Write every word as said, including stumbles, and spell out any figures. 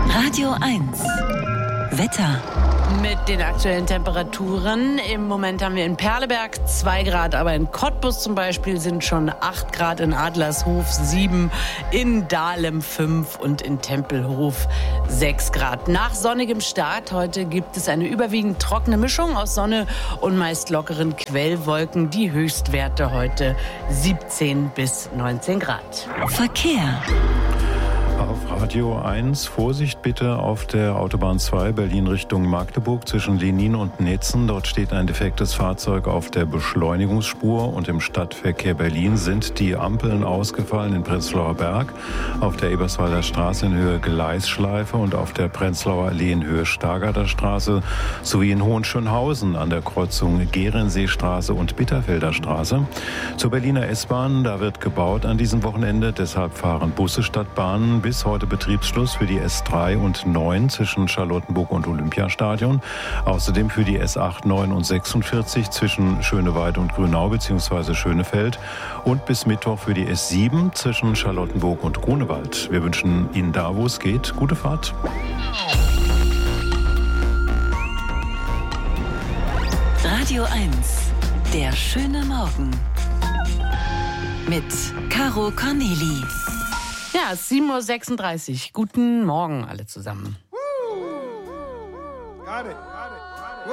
Radio eins. Wetter. Mit den aktuellen Temperaturen. Im Moment haben wir in Perleberg zwei Grad, aber in Cottbus zum Beispiel sind schon acht Grad, in Adlershof sieben, in Dahlem fünf und in Tempelhof sechs Grad. Nach sonnigem Start heute gibt es eine überwiegend trockene Mischung aus Sonne und meist lockeren Quellwolken. Die Höchstwerte heute siebzehn bis neunzehn Grad. Verkehr. Auf Radio eins, Vorsicht bitte auf der Autobahn zwei Berlin Richtung Magdeburg zwischen Lenin und Netzen. Dort steht ein defektes Fahrzeug auf der Beschleunigungsspur und im Stadtverkehr Berlin sind die Ampeln ausgefallen in Prenzlauer Berg, auf der Eberswalder Straße in Höhe Gleisschleife und auf der Prenzlauer Allee in Höhe Stargarder Straße sowie in Hohenschönhausen an der Kreuzung Gerenseestraße und Bitterfelder Straße. Zur Berliner S-Bahn, da wird gebaut an diesem Wochenende, deshalb fahren Busse statt Bahnen. Bis heute Betriebsschluss für die S drei und neun zwischen Charlottenburg und Olympiastadion. Außerdem für die S acht, neun und sechsundvierzig zwischen Schöneweide und Grünau bzw. Schönefeld. Und bis Mittwoch für die S sieben zwischen Charlottenburg und Grunewald. Wir wünschen Ihnen da, wo es geht, gute Fahrt. Radio eins. Der schöne Morgen. Mit Caro Corneli. Ja, sieben Uhr sechsunddreißig. Guten Morgen alle zusammen. Got it.